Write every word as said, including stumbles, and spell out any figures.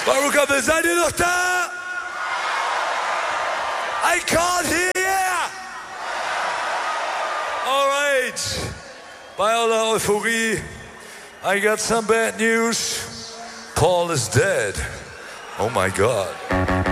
Baruch Abel, seid ihr noch da? I can't hear! All right. Bei aller Euphorie, I got some bad news. Paul is dead. Oh my God.